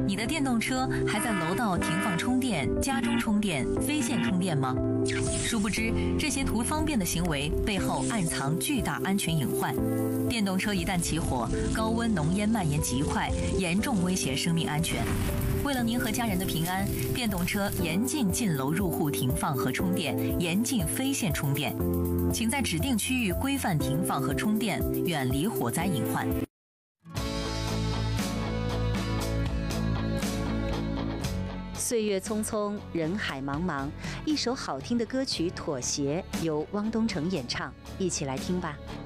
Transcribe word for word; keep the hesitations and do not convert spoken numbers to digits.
你的电动车还在楼道停放充电、家中充电、非线充电吗？殊不知，这些图方便的行为背后暗藏巨大安全隐患。电动车一旦起火，高温浓烟蔓延极快，严重威胁生命安全。为了您和家人的平安，电动车严禁进楼入户停放和充电，严禁非线充电。请在指定区域规范停放和充电，远离火灾隐患。 岁月匆匆，人海茫茫，一首好听的歌曲《妥协》由汪东城演唱，一起来听吧。